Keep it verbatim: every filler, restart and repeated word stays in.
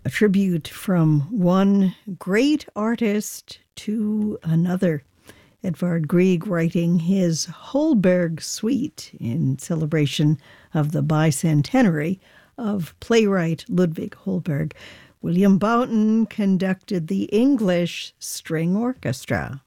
A tribute from one great artist to another. Edvard Grieg writing his Holberg Suite in celebration of the bicentenary of playwright Ludwig Holberg. William Boughton conducted the English String Orchestra.